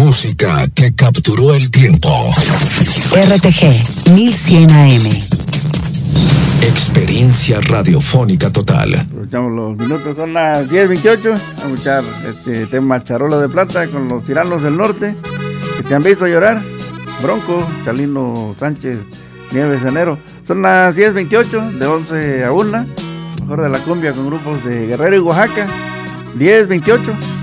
música que capturó el tiempo. RTG 1100 AM. Experiencia radiofónica total. Aprovechamos los minutos, son las 10:28. Vamos a escuchar este tema Charola de Plata con los Tiranos del Norte, que te han visto llorar. Bronco, Chalino Sánchez, Nieves Enero. Son las 10:28, de 11 a 1. Mejor de la cumbia con grupos de Guerrero y Oaxaca. 10:28.